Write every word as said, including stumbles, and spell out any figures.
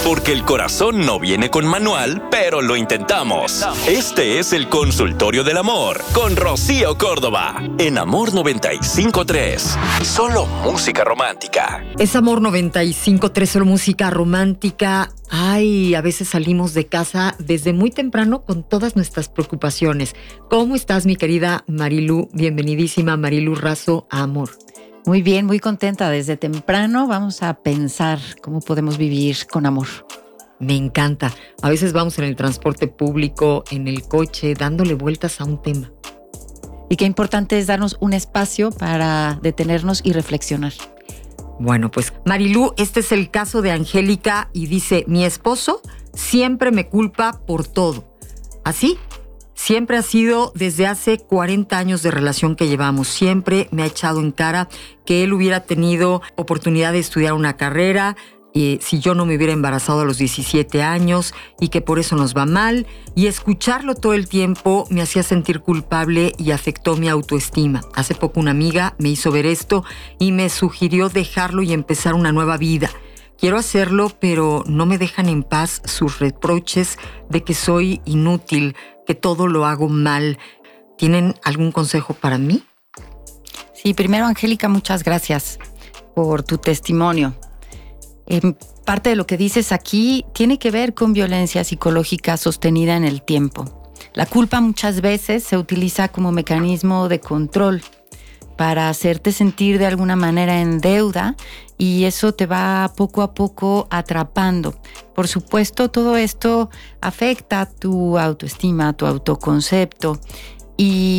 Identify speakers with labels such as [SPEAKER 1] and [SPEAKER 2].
[SPEAKER 1] Porque el corazón no viene con manual, pero lo intentamos. Este es el Consultorio del Amor con Rocío Córdoba en Amor noventa y cinco punto tres. Solo música romántica.
[SPEAKER 2] Es Amor noventa y cinco punto tres, solo música romántica. Ay, a veces salimos de casa desde muy temprano con todas nuestras preocupaciones. ¿Cómo estás, mi querida Marilu? Bienvenidísima, Marilu Razo, a Amor.
[SPEAKER 3] Muy bien, muy contenta. Desde temprano vamos a pensar cómo podemos vivir con amor.
[SPEAKER 2] Me encanta. A veces vamos en el transporte público, en el coche, dándole vueltas a un tema.
[SPEAKER 3] Y qué importante es darnos un espacio para detenernos y reflexionar.
[SPEAKER 2] Bueno, pues Marilu, este es el caso de Angélica y dice: mi esposo siempre me culpa por todo. ¿Así? Siempre ha sido desde hace cuarenta años de relación que llevamos. Siempre me ha echado en cara que él hubiera tenido oportunidad de estudiar una carrera, eh, si yo no me hubiera embarazado a los diecisiete años y que por eso nos va mal. Y escucharlo todo el tiempo me hacía sentir culpable y afectó mi autoestima. Hace poco una amiga me hizo ver esto y me sugirió dejarlo y empezar una nueva vida. Quiero hacerlo, pero no me dejan en paz sus reproches de que soy inútil, que todo lo hago mal. ¿Tienen algún consejo para mí?
[SPEAKER 3] Sí, primero, Angélica, muchas gracias por tu testimonio. Eh, parte de lo que dices aquí tiene que ver con violencia psicológica sostenida en el tiempo. La culpa muchas veces se utiliza como mecanismo de control para hacerte sentir de alguna manera en deuda, y eso te va poco a poco atrapando. Por supuesto, todo esto afecta tu autoestima, tu autoconcepto, y